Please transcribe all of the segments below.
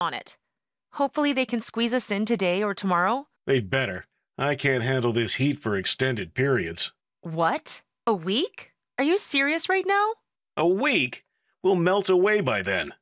on it. Hopefully they can squeeze us in today or tomorrow. They'd better. I can't handle this heat for extended periods. What? A week? Are you serious right now? A week? We'll melt away by then.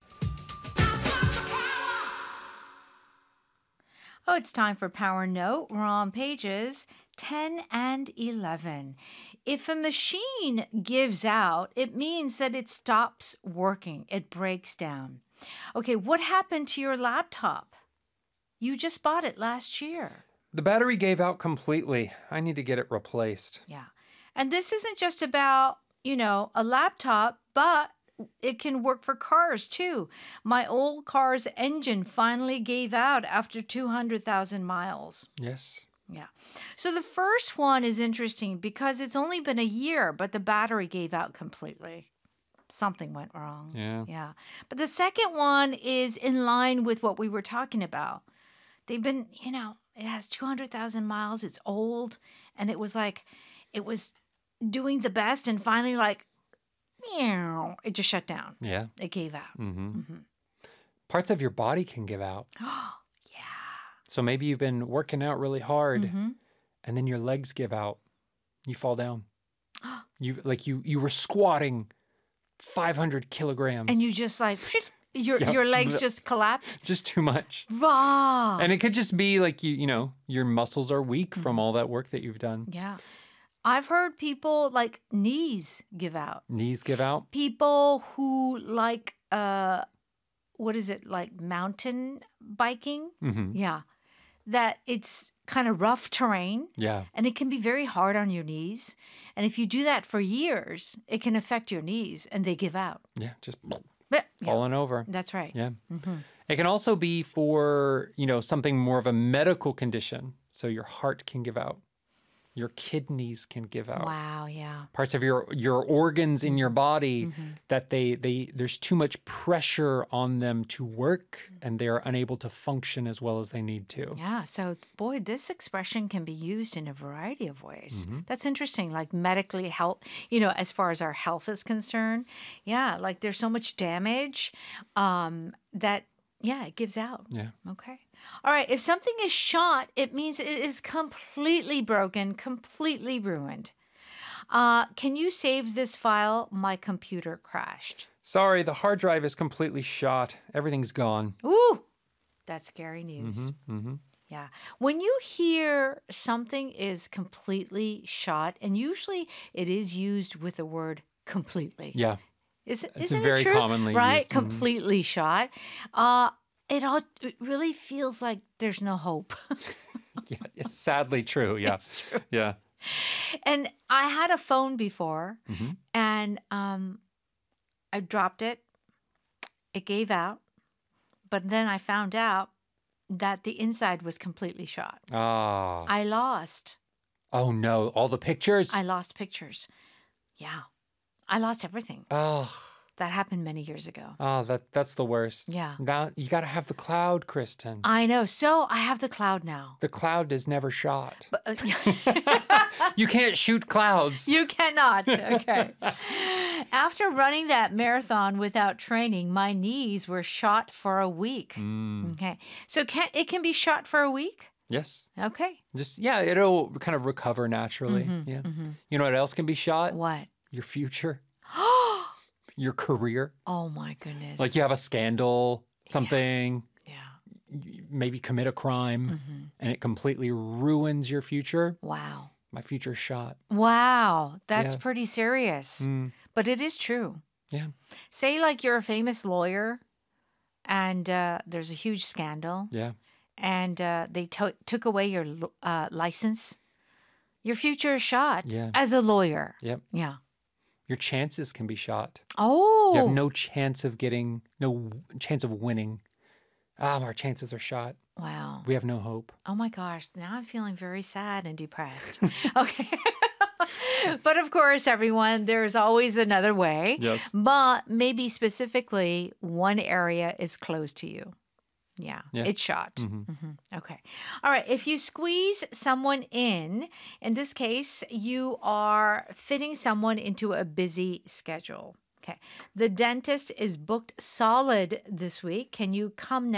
Oh, it's time for Power Note. We're on pages 10 and 11. If a machine gives out, it means that it stops working. It breaks down. Okay, what happened to your laptop? You just bought it last year. The battery gave out completely. I need to get it replaced. Yeah. And this isn't just about, a laptop, but it can work for cars too. My old car's engine finally gave out after 200,000 miles. Yes. Yeah. So the first one is interesting because it's only been a year, but the battery gave out completely. Something went wrong. Yeah. Yeah. But the second one is in line with what we were talking about. They've been, it has 200,000 miles. It's old. And it was doing the best. And finally, it just shut down. Yeah. It gave out. Mm-hmm. Parts of your body can give out. Yeah. So maybe you've been working out really hard Mm-hmm. and then your legs give out. You fall down. You were squatting 500 kilograms. And you just your legs just collapsed. Just too much. Wow. And it could just be your muscles are weak from all that work that you've done. Yeah. I've heard people knees give out. Knees give out? People who mountain biking? Mm-hmm. Yeah. That it's kind of rough terrain. Yeah. And it can be very hard on your knees. And if you do that for years, it can affect your knees and they give out. Yeah, just Yeah. falling over. That's right. Yeah. Mm-hmm. It can also be for, something more of a medical condition. So your heart can give out. Your kidneys can give out. Wow, yeah. Parts of your organs in your body that there's too much pressure on them to work and they're unable to function as well as they need to. Yeah, so boy, this expression can be used in a variety of ways. That's interesting, medically health, as far as our health is concerned. Yeah, there's so much damage that, it gives out. Yeah. Okay. All right, if something is shot, it means it is completely broken, completely ruined. Can you save this file? My computer crashed. Sorry, the hard drive is completely shot. Everything's gone. Ooh, that's scary news. Mm-hmm. Yeah. When you hear something is completely shot, and usually it is used with the word completely. Yeah. Isn't very it true? commonly right? used. Completely shot. It really feels like there's no hope. Yeah, it's sadly true. Yeah. It's true. Yeah. And I had a phone before, and I dropped it. It gave out. But then I found out that the inside was completely shot. Ah. I lost. Oh, no. All the pictures? I lost pictures. Yeah. I lost everything. Oh. That happened many years ago. Oh, that's the worst. Yeah. Now you got to have the cloud, Kristen. I know. So I have the cloud now. The cloud is never shot. But, You can't shoot clouds. You cannot. Okay. After running that marathon without training, my knees were shot for a week. Okay. So it can be shot for a week? Yes. Okay. It'll kind of recover naturally. Yeah. You know what else can be shot? What? Your future. Your career. Oh my goodness. You have a scandal, something. Yeah. You maybe commit a crime, and it completely ruins your future. Wow. My future's shot. Wow. That's Yeah. pretty serious. But it is true. Yeah. Say you're a famous lawyer and there's a huge scandal. Yeah. And they took away your license. Your future is shot as a lawyer. Yep. Yeah. Your chances can be shot. Oh. You have no chance of winning. Our chances are shot. Wow. We have no hope. Oh my gosh. Now I'm feeling very sad and depressed. Okay. But of course, everyone, there's always another way. Yes. But maybe specifically one area is close to you. Yeah, it's shot. Okay. All right. If you squeeze someone in this case, you are fitting someone into a busy schedule. Okay. The dentist is booked solid this week. Can you come